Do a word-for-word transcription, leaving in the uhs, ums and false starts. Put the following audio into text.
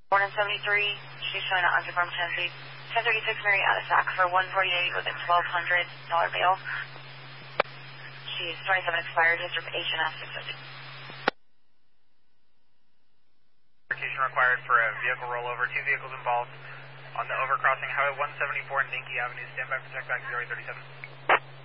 Born in seventy-three, she's showing up on Farm Tennessee. ten thirty-six Marietta Sac for one forty-eight with a twelve hundred dollar bail. She's twenty-seven expired, history of H and S six fifty. Verification required for a vehicle rollover. Two vehicles involved on the overcrossing Highway one seventy-four and Dinky Avenue. Stand by for check back zero eight thirty-seven.